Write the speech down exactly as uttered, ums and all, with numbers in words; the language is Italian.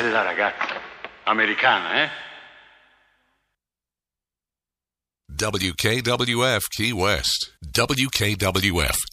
della ragazza. Americana, eh? W K W F Key West. W K W F